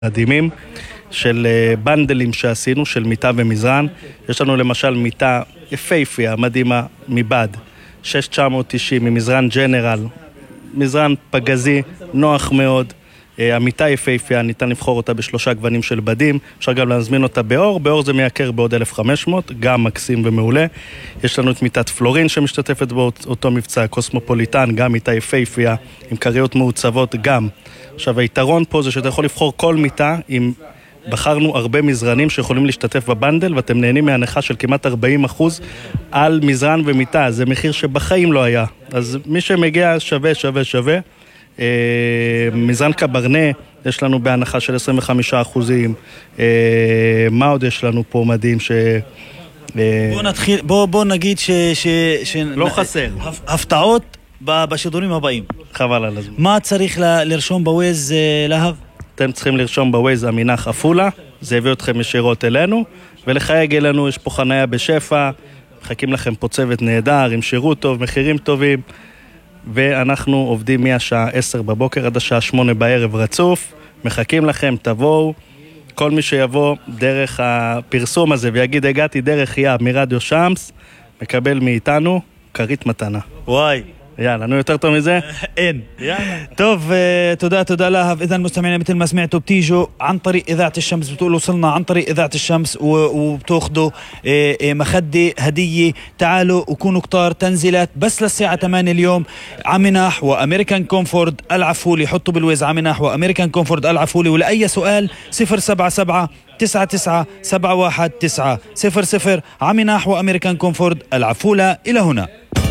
מדהימים של בנדלים שעשינו, של מיטה ומזרן. יש לנו למשל מיטה יפהפייה, מדהימה, מבד, 6,990 ממזרן ג'נרל, מזרן פגזי, נוח מאוד. המיטה יפהפייה, ניתן לבחור אותה בשלושה גוונים של בדים, אפשר גם להזמין אותה באור, באור זה מייקר בעוד 1,500, גם מקסים ומעולה. יש לנו את מיטת פלורין שמשתתפת באותו מבצע, קוסמופוליטן, גם מיטה יפהפייה, עם קריות מעוצבות גם. עכשיו היתרון פה זה שאתה יכול לבחור כל מיטה, בחרנו הרבה מזרנים שיכולים להשתתף בבנדל, ואתם נהנים מהנחה של כמעט 40% על מזרן ומיטה, זה מחיר שבחיים לא היה. אז מי שמגיע שווה, שווה, שווה. מזרן קברנה יש לנו בהנחה של 25%. מה עוד יש לנו פה מדהים בוא נתחיל, בוא נגיד לא חסר הפתעות בשידורים הבאים. חבל על הזמן. מה צריך לרשום בווייז, להב? אתם צריכים לרשום בווייז המינח עפולה, זה הביא אתכם ישירות אלינו, ולחייג אלינו, יש פה חניה בשפע, מחכים לכם פה צוות נהדר, עם שירות טוב, מחירים טובים, ואנחנו עובדים מהשעה 10 בבוקר עד השעה 8 בערב רצוף, מחכים לכם, תבואו, כל מי שיבוא דרך הפרסום הזה ויגיד הגעתי דרך ים מרדיו שמס, מקבל מאיתנו כרית מתנה. וואי. يلا نو يترتو ميزه ان طوف تודה لهب. اذا مستمعينا مثل ما سمعتوا بتيجوا عن طريق اذاعه الشمس، بتقولوا وصلنا عن طريق اذاعه الشمس وبتاخذوا مخده هديه. تعالوا وكونوا كتار، تنزيلات بس للساعه 8 اليوم. عمناح وامريكان كومفورد العفولي، حطوا بالويز عمناح وامريكان كومفورد العفولي. ولاي سؤال 077 99 719 00 عمناح وامريكان كومفورد العفولة. الى هنا.